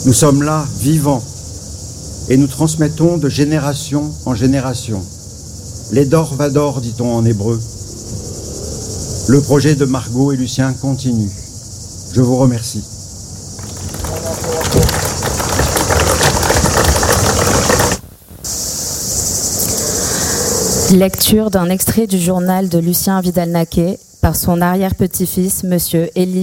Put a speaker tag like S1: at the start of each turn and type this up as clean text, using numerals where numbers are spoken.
S1: Nous sommes là, vivants, et nous transmettons de génération en génération. Les Dor Vador, dit-on en hébreu. Le projet de Margot et Lucien continue. Je vous remercie.
S2: Lecture d'un extrait du journal de Lucien Vidal-Naquet par son arrière-petit-fils, Monsieur Élie